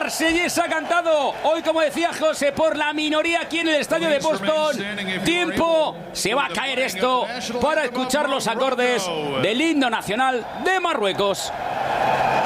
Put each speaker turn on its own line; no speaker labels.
marsellesa cantado hoy, como decía José, por la minoría aquí en el estadio de Boston. Tiempo, se va a caer esto para escuchar los acordes del himno nacional de Marruecos.